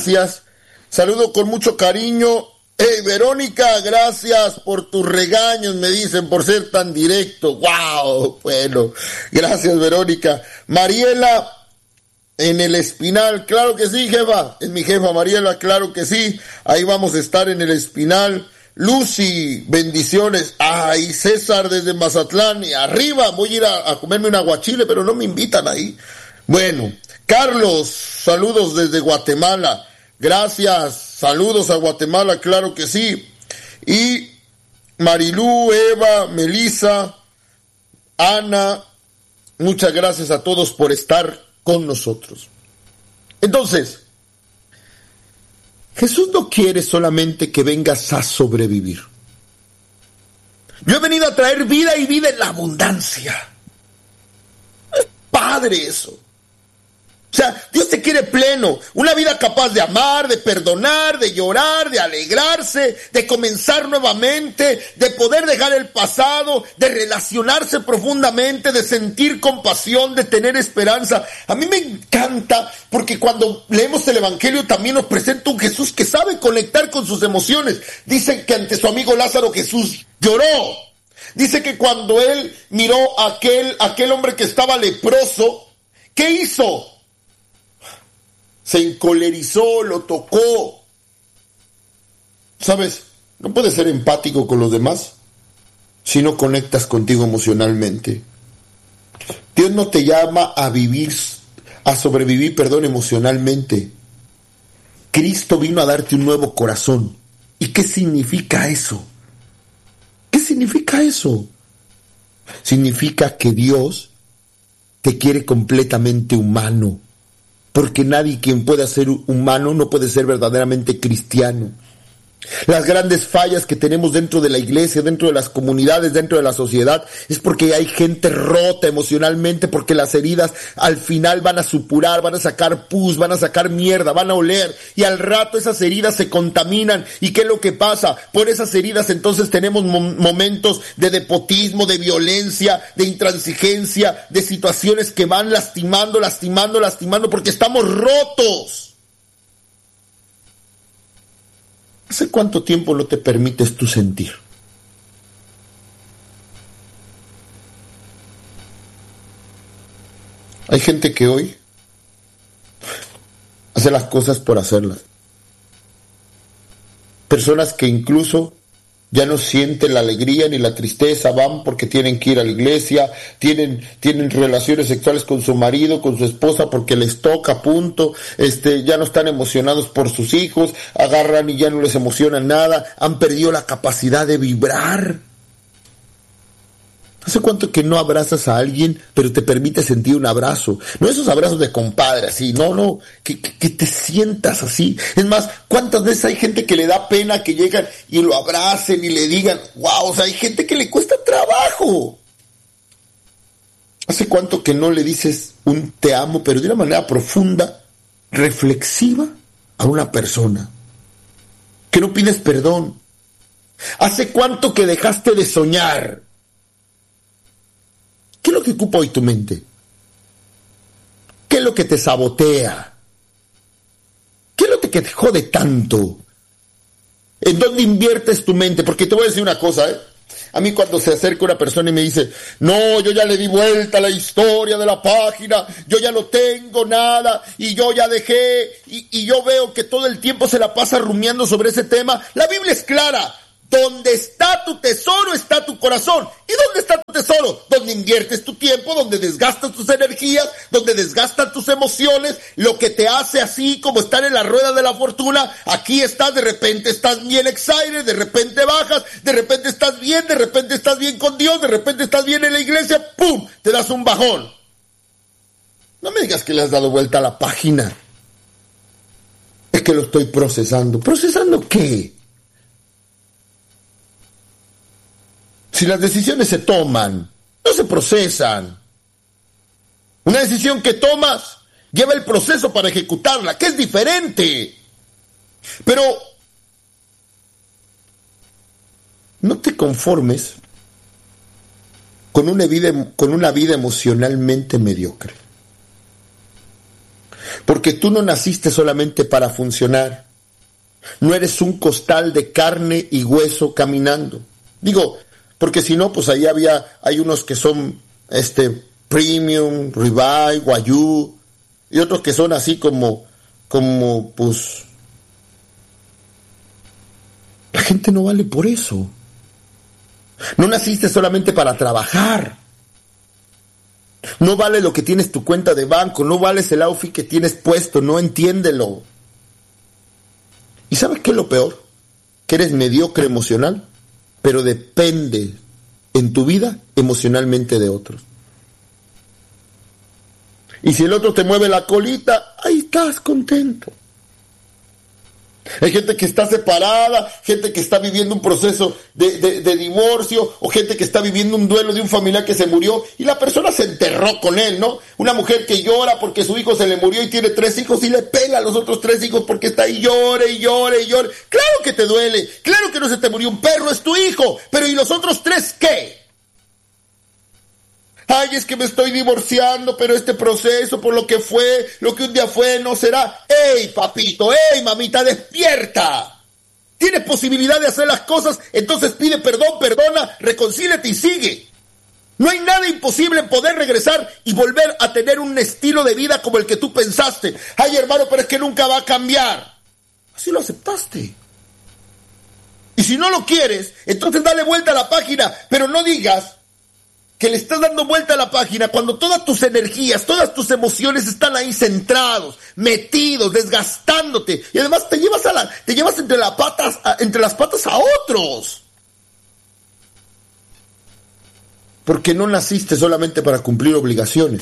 gracias. Saludo con mucho cariño. Hey, Verónica, gracias por tus regaños, me dicen, por ser tan directo. ¡Wow! Bueno, gracias, Verónica. Mariela, en el Espinal, claro que sí, jefa. Es mi jefa Mariela, claro que sí. Ahí vamos a estar en el Espinal. Lucy, bendiciones. Ay, César desde Mazatlán. Y arriba, voy a ir a comerme un aguachile, pero no me invitan ahí. Bueno, Carlos, saludos desde Guatemala. Gracias, saludos a Guatemala, claro que sí. Y Marilú, Eva, Melissa, Ana, muchas gracias a todos por estar con nosotros. Entonces, Jesús no quiere solamente que vengas a sobrevivir. Yo he venido a traer vida y vida en la abundancia. Es padre eso. O sea, Dios te quiere pleno, una vida capaz de amar, de perdonar, de llorar, de alegrarse, de comenzar nuevamente, de poder dejar el pasado, de relacionarse profundamente, de sentir compasión, de tener esperanza. A mí me encanta porque cuando leemos el Evangelio también nos presenta un Jesús que sabe conectar con sus emociones. Dicen que ante su amigo Lázaro Jesús lloró. Dice que cuando él miró a aquel hombre que estaba leproso, ¿qué hizo? Se encolerizó, lo tocó. ¿Sabes? No puedes ser empático con los demás si no conectas contigo emocionalmente. Dios no te llama a sobrevivir, emocionalmente. Cristo vino a darte un nuevo corazón. ¿Y qué significa eso? ¿Qué significa eso? Significa que Dios te quiere completamente humano. Porque nadie quien pueda ser humano no puede ser verdaderamente cristiano. Las grandes fallas que tenemos dentro de la iglesia, dentro de las comunidades, dentro de la sociedad, es porque hay gente rota emocionalmente, porque las heridas al final van a supurar, van a sacar pus, van a sacar mierda, van a oler, y al rato esas heridas se contaminan. ¿Y qué es lo que pasa? Por esas heridas entonces tenemos momentos de despotismo, de violencia, de intransigencia, de situaciones que van lastimando, porque estamos rotos. ¿Hace cuánto tiempo no te permites tú sentir? Hay gente que hoy hace las cosas por hacerlas. Personas que incluso ya no sienten la alegría ni la tristeza, van porque tienen que ir a la iglesia, tienen relaciones sexuales con su marido, con su esposa, porque les toca, punto. Ya no están emocionados por sus hijos, agarran y ya no les emociona nada, han perdido la capacidad de vibrar. ¿Hace cuánto que no abrazas a alguien, pero te permite sentir un abrazo? No esos abrazos de compadre, así, no, que te sientas así. Es más, ¿cuántas veces hay gente que le da pena que llegan y lo abracen y le digan, wow, o sea, hay gente que le cuesta trabajo? ¿Hace cuánto que no le dices un te amo, pero de una manera profunda, reflexiva, a una persona? Que no pides perdón. ¿Hace cuánto que dejaste de soñar? ¿Qué es lo que ocupa hoy tu mente? ¿Qué es lo que te sabotea? ¿Qué es lo que te jode tanto? ¿En dónde inviertes tu mente? Porque te voy a decir una cosa, A mí cuando se acerca una persona y me dice, no, yo ya le di vuelta a la historia de la página, yo ya no tengo nada, y yo ya dejé, y yo veo que todo el tiempo se la pasa rumiando sobre ese tema. La Biblia es clara. Donde está tu tesoro, está tu corazón. ¿Y dónde está tu tesoro? Donde inviertes tu tiempo, donde desgastas tus energías, donde desgastas tus emociones, lo que te hace así como estar en la rueda de la fortuna. Aquí estás, de repente estás bien excited, de repente bajas, de repente estás bien con Dios, de repente estás bien en la iglesia, ¡pum!, te das un bajón. No me digas que le has dado vuelta a la página. Es que lo estoy procesando. ¿Procesando qué? Si las decisiones se toman, no se procesan. Una decisión que tomas lleva el proceso para ejecutarla, que es diferente. Pero no te conformes con una vida emocionalmente mediocre. Porque tú no naciste solamente para funcionar. No eres un costal de carne y hueso caminando. Digo, porque si no, pues ahí hay unos que son premium, ribeye, guayú, y otros que son así como pues la gente no vale por eso. No naciste solamente para trabajar. No vale lo que tienes tu cuenta de banco, no vales el outfit que tienes puesto, no, entiéndelo. ¿Y sabes qué es lo peor? Que eres mediocre emocional, pero depende en tu vida emocionalmente de otros. Y si el otro te mueve la colita, ahí estás contento. Hay gente que está separada, gente que está viviendo un proceso de divorcio, o gente que está viviendo un duelo de un familiar que se murió y la persona se enterró con él, ¿no? Una mujer que llora porque su hijo se le murió y tiene 3 hijos y le pela a los otros 3 hijos porque está ahí, llore y llore y llore. Claro que te duele, claro que no se te murió un perro, es tu hijo, pero ¿y los otros 3 qué? Ay, es que me estoy divorciando, pero este proceso, por lo que fue, lo que un día fue, no será. ¡Ey, papito! ¡Ey, mamita, despierta! Tienes posibilidad de hacer las cosas, entonces pide perdón, perdona, reconcíliate y sigue. No hay nada imposible en poder regresar y volver a tener un estilo de vida como el que tú pensaste. Ay, hermano, pero es que nunca va a cambiar. Así lo aceptaste. Y si no lo quieres, entonces dale vuelta a la página, pero no digas que le estás dando vuelta a la página cuando todas tus energías, todas tus emociones están ahí centrados, metidos, desgastándote, y además te llevas entre las patas a otros. Porque no naciste solamente para cumplir obligaciones.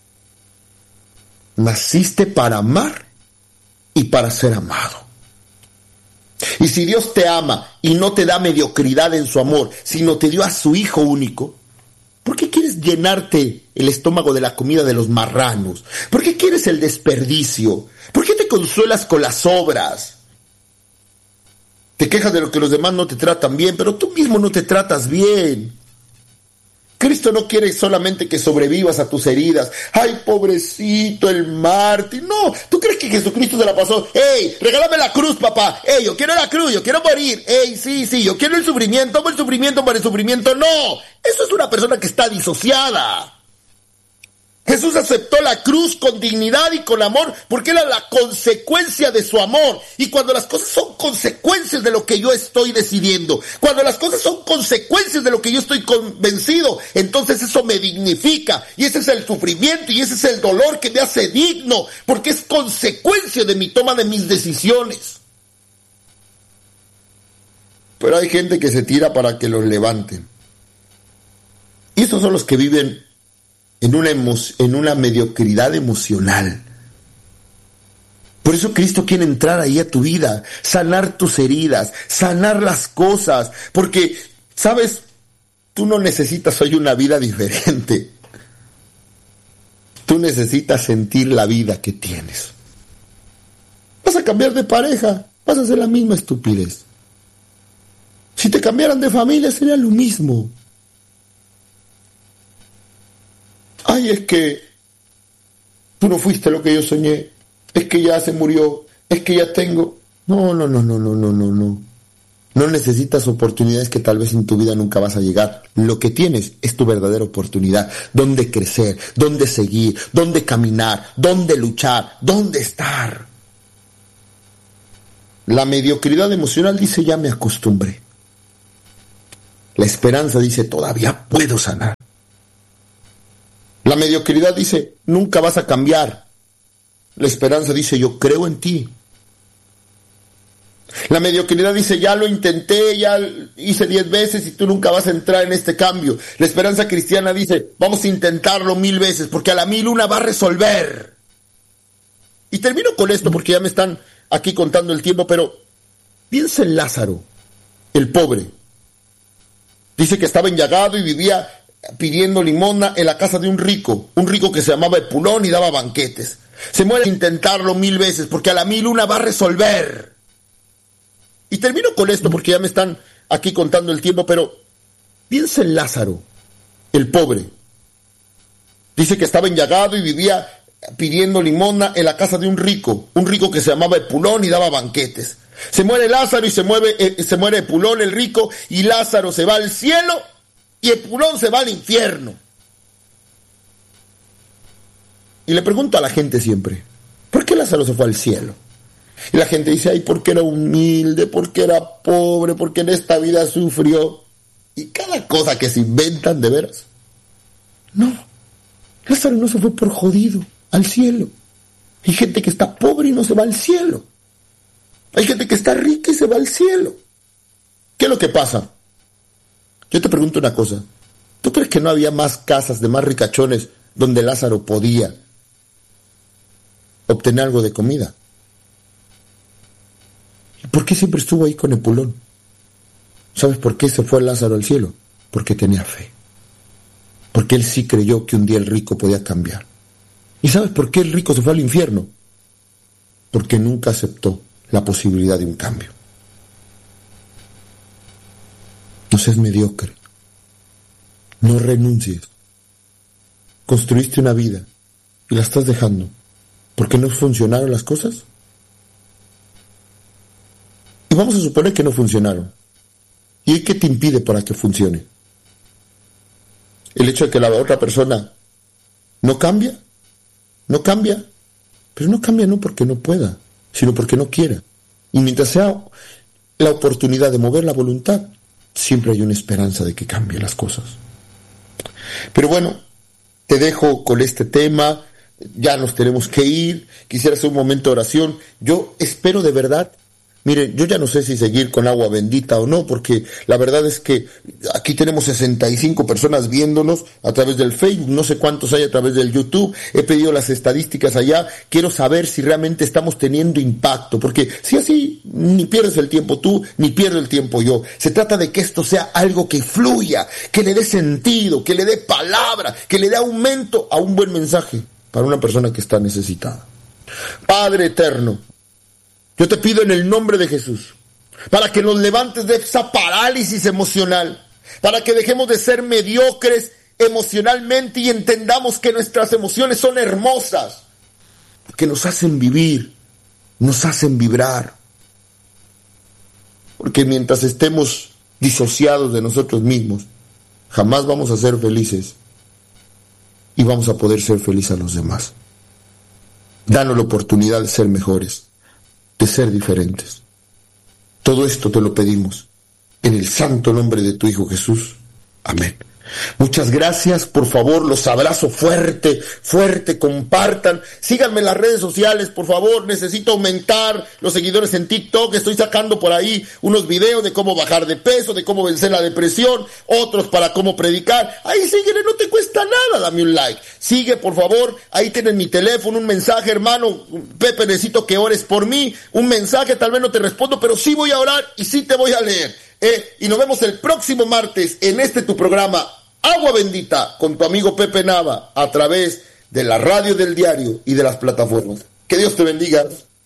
Naciste para amar y para ser amado. Y si Dios te ama y no te da mediocridad en su amor, sino te dio a su Hijo único, ¿por qué quieres llenarte el estómago de la comida de los marranos? ¿Por qué quieres el desperdicio? ¿Por qué te consuelas con las obras? Te quejas de lo que los demás no te tratan bien, pero tú mismo no te tratas bien. Cristo no quiere solamente que sobrevivas a tus heridas. ¡Ay, pobrecito, el mártir! No, ¿tú crees que Jesucristo se la pasó? ¡Ey, regálame la cruz, papá! ¡Ey, yo quiero la cruz, yo quiero morir! ¡Ey, sí, yo quiero el sufrimiento, amo el sufrimiento para el sufrimiento! ¡No! Eso es una persona que está disociada. Jesús aceptó la cruz con dignidad y con amor porque era la consecuencia de su amor. Y cuando las cosas son consecuencias de lo que yo estoy decidiendo, cuando las cosas son consecuencias de lo que yo estoy convencido, entonces eso me dignifica. Y ese es el sufrimiento y ese es el dolor que me hace digno, porque es consecuencia de mi toma de mis decisiones. Pero hay gente que se tira para que los levanten. Y esos son los que viven en una mediocridad emocional. Por eso Cristo quiere entrar ahí a tu vida, sanar tus heridas, sanar las cosas, porque, ¿sabes? Tú no necesitas hoy una vida diferente. Tú necesitas sentir la vida que tienes. Vas a cambiar de pareja, vas a hacer la misma estupidez. Si te cambiaran de familia sería lo mismo. Ay, es que tú no fuiste lo que yo soñé, es que ya se murió, es que ya tengo... No. No necesitas oportunidades que tal vez en tu vida nunca vas a llegar. Lo que tienes es tu verdadera oportunidad. Dónde crecer, dónde seguir, dónde caminar, dónde luchar, dónde estar. La mediocridad emocional dice, ya me acostumbré. La esperanza dice, todavía puedo sanar. La mediocridad dice, nunca vas a cambiar. La esperanza dice, yo creo en ti. La mediocridad dice, ya lo intenté, ya hice 10 veces y tú nunca vas a entrar en este cambio. La esperanza cristiana dice, vamos a intentarlo 1000 veces, porque a la 1001 va a resolver. Y termino con esto porque ya me están aquí contando el tiempo, pero piensa en Lázaro, el pobre. Dice que estaba enllagado y vivía pidiendo limosna en la casa de un rico que se llamaba Epulón y daba banquetes. Se muere a intentarlo 1000 veces, porque a la 1001 va a resolver. Y termino con esto porque ya me están aquí contando el tiempo, pero piensa en Lázaro, el pobre. Dice que estaba enllagado y vivía pidiendo limosna en la casa de un rico que se llamaba Epulón y daba banquetes. Se muere Lázaro y se muere Epulón el rico, y Lázaro se va al cielo y Epulón se va al infierno. Y le pregunto a la gente siempre, ¿por qué Lázaro se fue al cielo? Y la gente dice, ay, porque era humilde, porque era pobre, porque en esta vida sufrió. Y cada cosa que se inventan, de veras. No, Lázaro no se fue por jodido al cielo. Hay gente que está pobre y no se va al cielo. Hay gente que está rica y se va al cielo. ¿Qué es lo que pasa? Yo te pregunto una cosa. ¿Tú crees que no había más casas de más ricachones donde Lázaro podía obtener algo de comida? ¿Y por qué siempre estuvo ahí con Epulón? ¿Sabes por qué se fue Lázaro al cielo? Porque tenía fe. Porque él sí creyó que un día el rico podía cambiar. ¿Y sabes por qué el rico se fue al infierno? Porque nunca aceptó la posibilidad de un cambio. No seas mediocre. No renuncies. Construiste una vida y la estás dejando porque no funcionaron las cosas. Y vamos a suponer que no funcionaron. ¿Y qué te impide para que funcione? ¿El hecho de que la otra persona no cambia? ¿No cambia? Pero no cambia no porque no pueda, sino porque no quiera. Y mientras sea la oportunidad de mover la voluntad, siempre hay una esperanza de que cambien las cosas. Pero bueno, te dejo con este tema, ya nos tenemos que ir, quisiera hacer un momento de oración. Yo espero de verdad, miren, yo ya no sé si seguir con Agua Bendita o no, porque la verdad es que aquí tenemos 65 personas viéndonos a través del Facebook, no sé cuántos hay a través del YouTube, he pedido las estadísticas allá, quiero saber si realmente estamos teniendo impacto, porque si así, ni pierdes el tiempo tú, ni pierdo el tiempo yo. Se trata de que esto sea algo que fluya, que le dé sentido, que le dé palabra, que le dé aumento a un buen mensaje para una persona que está necesitada. Padre eterno, yo te pido en el nombre de Jesús, para que nos levantes de esa parálisis emocional, para que dejemos de ser mediocres emocionalmente y entendamos que nuestras emociones son hermosas, que nos hacen vivir, nos hacen vibrar. Porque mientras estemos disociados de nosotros mismos, jamás vamos a ser felices y vamos a poder ser felices a los demás. Danos la oportunidad de ser mejores, de ser diferentes. Todo esto te lo pedimos en el santo nombre de tu Hijo Jesús. Amén. Muchas gracias, por favor, los abrazo fuerte, compartan, síganme en las redes sociales, por favor, necesito aumentar los seguidores en TikTok, estoy sacando por ahí unos videos de cómo bajar de peso, de cómo vencer la depresión, otros para cómo predicar, ahí sígueme, no te cuesta nada, dame un like, sigue por favor, ahí tienes mi teléfono, un mensaje, hermano, Pepe, necesito que ores por mí, un mensaje, tal vez no te respondo, pero sí voy a orar y sí te voy a leer. Y nos vemos el próximo martes en tu programa Agua Bendita con tu amigo Pepe Nava a través de la radio del diario y de las plataformas. Que Dios te bendiga.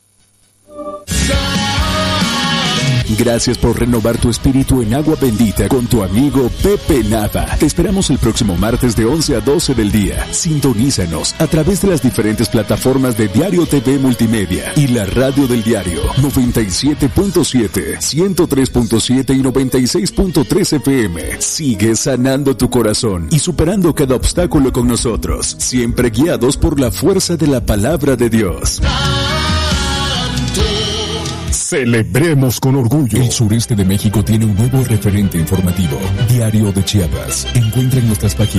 Gracias por renovar tu espíritu en Agua Bendita con tu amigo Pepe Nava. Te esperamos el próximo martes de 11 a 12 del día. Sintonízanos a través de las diferentes plataformas de Diario TV Multimedia y la radio del diario 97.7, 103.7 y 96.3 FM. Sigue sanando tu corazón y superando cada obstáculo con nosotros, siempre guiados por la fuerza de la palabra de Dios. Celebremos con orgullo. El sureste de México tiene un nuevo referente informativo. Diario de Chiapas. Encuentra en nuestras páginas